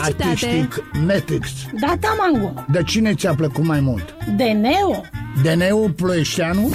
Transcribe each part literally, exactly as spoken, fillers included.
artistic Netix. Da, Tamango. De cine ți-a plăcut mai mult? De Neo. De Neo Ploieșteanu?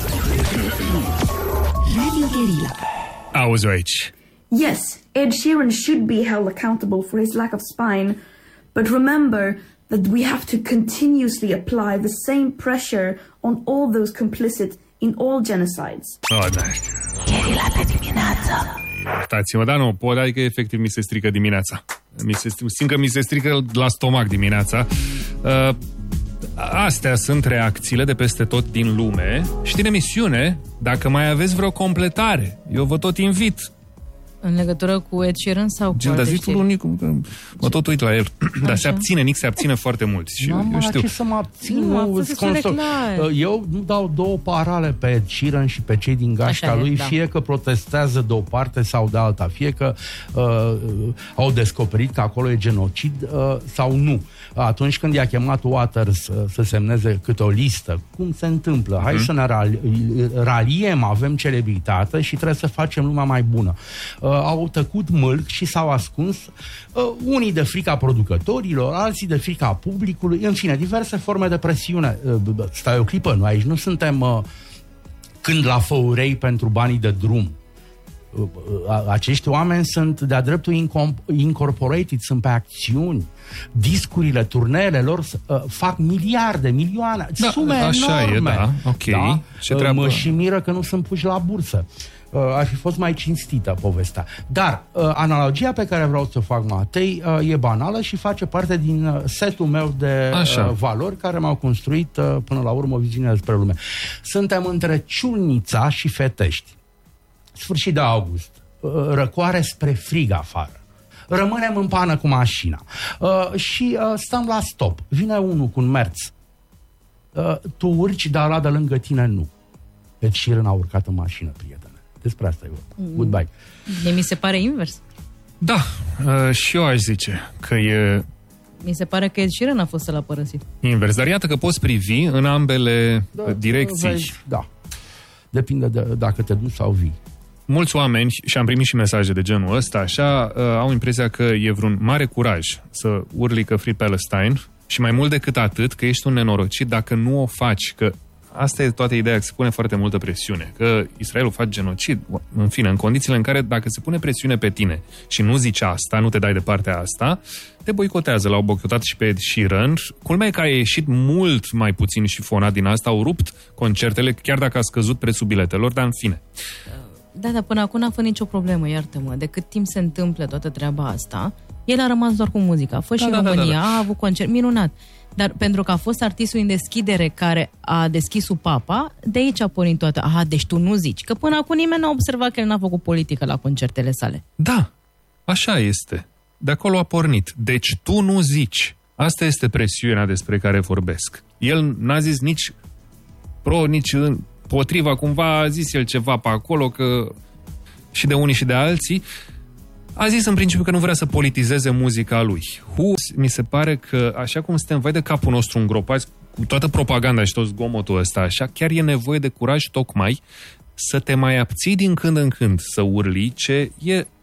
Radio Guerilla. Auzi-o aici. Yes, Ed Sheeran should be held accountable for his lack of spine, but remember that we have to continuously apply the same pressure on all those complicit in all genocides. Oh, da. Guerilla de dimineață. Iertați-mă, dar nu pot, adică efectiv mi se strică dimineața. Mi se, simt că mi se strică la stomac dimineața. Uh, astea sunt reacțiile de peste tot din lume. Și din emisiune, dacă mai aveți vreo completare, eu vă tot invit. În legătură cu Ed Sheeran sau cu Gilda, zi tu unic, mă tot uit la el. Dar se abține, Nic se abține foarte mult. Și nu, eu știu. Ce să mă abțin? Nu, Nu, eu nu dau două parale pe Ed Sheeran și pe cei din gașca Așa lui, e, da. fie că protestează de o parte sau de alta, fie că uh, au descoperit că acolo e genocid uh, sau nu. Atunci când i-a chemat Waters uh, să semneze câte o listă, cum se întâmplă? Hai mm. să ne raliem, avem celebritate și trebuie să facem lumea mai bună. Uh, au tăcut mâlc și s-au ascuns, uh, unii de frica producătorilor, alții de frica publicului, în fine, diverse forme de presiune. Uh, stai o clipă, noi aici nu suntem uh, când la făurei pentru banii de drum. Uh, uh, acești oameni sunt de-a dreptul incom- incorporated, sunt pe acțiuni. Discurile, turneele lor uh, fac miliarde, milioane, da, sume așa enorme. E, da, ok. Da? Ce treabă? Mă și miră că nu sunt puși la bursă. Uh, ar fi fost mai cinstită povestea. Dar uh, analogia pe care vreau să o fac, Matei, uh, e banală și face parte din uh, setul meu de uh, valori care m-au construit uh, până la urmă o viziune despre lume. Suntem între Ciulnița și Fetești. Sfârșit de august. Uh, răcoare spre frig afară. Rămânem în pană cu mașina. Uh, și uh, stăm la stop. Vine unul cu un Merț. Uh, tu urci, dar ăla de lângă tine nu. Ed Sheeran a urcat în mașină, prietene. Despre asta e vorba. Mm. Goodbye. De mi se pare invers. Da, uh, și eu aș zice că e... Mi se pare că Ed Sheeran a fost să l-a părăsit. Invers, dar iată că poți privi în ambele da, direcții. Vezi, da. Depinde de dacă te duci sau vii. Mulți oameni, și am primit și mesaje de genul ăsta, așa, uh, au impresia că e vreun mare curaj să urli că Free Palestine și mai mult decât atât că ești un nenorocit dacă nu o faci, că asta e toată ideea, că se pune foarte multă presiune, că Israelul face genocid, în fine, în condițiile în care dacă se pune presiune pe tine și nu zici asta, nu te dai de partea asta, te boicotează. L-au boicotat și pe Ed Sheeran. Culmea e că a ieșit mult mai puțin șifonat din asta, au rupt concertele, chiar dacă a scăzut prețul biletelor, dar în fine. Da, dar până acum n-a fost nicio problemă, iartă-mă. De cât timp se întâmplă toată treaba asta, el a rămas doar cu muzica. A fost da, și în da, România, da, da, da. A avut concert, minunat. Dar pentru că a fost artistul în deschidere care a deschis-o papa, de aici a pornit toată. Aha, deci tu nu zici. Că până acum nimeni n-a observat că el n-a făcut politică la concertele sale. Da, așa este. De acolo a pornit. Deci tu nu zici. Asta este presiunea despre care vorbesc. El n-a zis nici pro, nici împotriva. Cumva a zis el ceva pe acolo, că și de unii și de alții. A zis în principiu că nu vrea să politizeze muzica lui. Hu, mi se pare că, așa cum suntem vai de capul nostru îngropați cu toată propaganda și tot zgomotul ăsta, așa, chiar e nevoie de curaj tocmai să te mai abții din când în când să urli, ce e ușor.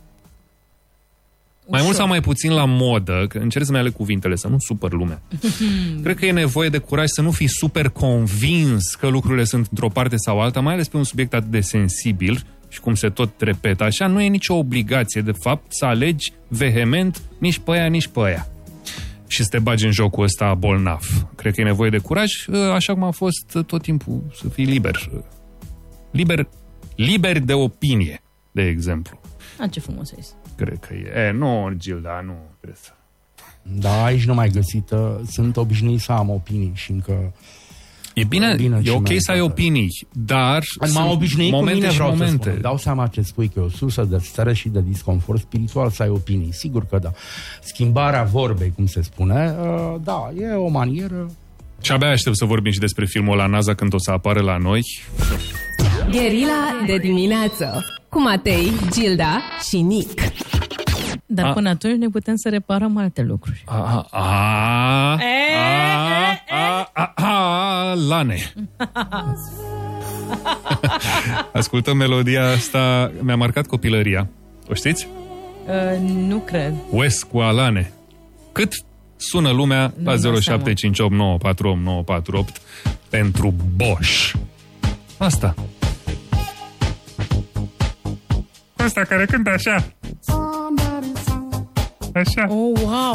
Mai mult sau mai puțin la modă, că încerc să-mi aleg cuvintele, să nu supăr lumea. Cred că e nevoie de curaj să nu fii super convins că lucrurile sunt într-o parte sau alta, mai ales pe un subiect atât de sensibil, și cum se tot repetă așa, nu e nicio obligație, de fapt, să alegi vehement nici pe aia, nici pe aia. Și să te bagi în jocul ăsta bolnav. Cred că e nevoie de curaj, așa cum a fost tot timpul, să fii liber. Liber, liber de opinie, de exemplu. A, ce frumos ai zis. Cred că e. E, nu, Gilda, nu. Trebuie să... Da, aici nu mai găsit. Sunt obișnuit să am opinii și încă... E bine, bine e ok să ai opinii, dar m-am obișnuit cu mine, vreau momente. să spun. Dau seama ce spui, că e o sursă de stres și de disconfort spiritual să ai opinii. Sigur că da. Schimbarea vorbei, cum se spune, uh, da, e o manieră. Și abia aștept să vorbim și despre filmul la NASA când o să apară la noi. Guerilla de dimineață cu Matei, Gilda și Nic. Dar a. până atunci ne putem să reparăm alte lucruri. A, a, a, a, a, a, a, Lane. Ascultăm melodia asta, mi-a marcat copilăria. O știți? Uh, nu cred. Wes cu Alane. Cât sună lumea la zero șapte cinci opt nouă patru opt nouă patru opt pentru Bosch? Asta. Asta care cântă așa. Așa. Oh, wow!